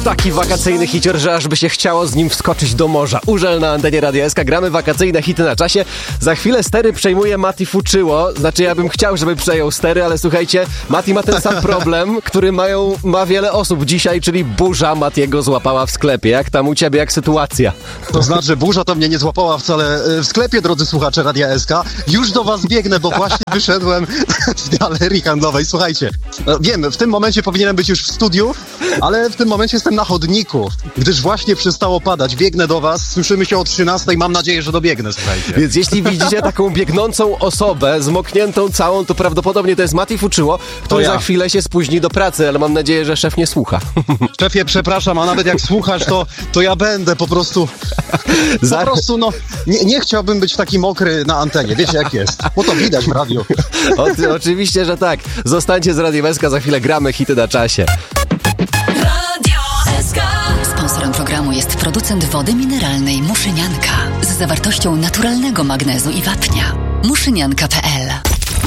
taki wakacyjny hicior, że aż by się chciało z nim wskoczyć do morza. Urzel na antenie Radia SK, gramy wakacyjne hity na czasie. Za chwilę stery przejmuje Mati Fuczyło. Znaczy ja bym chciał, żeby przejął stery, ale słuchajcie, Mati ma ten sam problem, który ma wiele osób dzisiaj, czyli burza Matiego złapała w sklepie. Jak tam u ciebie, jak sytuacja? To znaczy, burza to mnie nie złapała wcale w sklepie, drodzy słuchacze Radia SK. Już do was biegnę, bo właśnie wyszedłem z galerii handlowej. Słuchajcie, wiem, w tym momencie powinienem być już w studiu, ale w tym momencie jestem na chodniku, gdyż właśnie przestało padać. Biegnę do was, słyszymy się o 13:00, mam nadzieję, że dobiegnę, słuchajcie. Więc jeśli widzicie taką biegnącą osobę, zmokniętą całą, to prawdopodobnie to jest Mati Fuczyło, który za chwilę się spóźni do pracy, ale mam nadzieję, że szef nie słucha. Szefie, przepraszam, a nawet jak słuchasz, to ja będę po prostu... nie chciałbym być taki mokry na antenie, wiecie jak jest, bo to widać w radiu. Oczywiście, że tak. Zostańcie z Radiem SK, za chwilę gramy hity na czasie. Sponsorem programu jest producent wody mineralnej Muszynianka z zawartością naturalnego magnezu i wapnia. Muszynianka.pl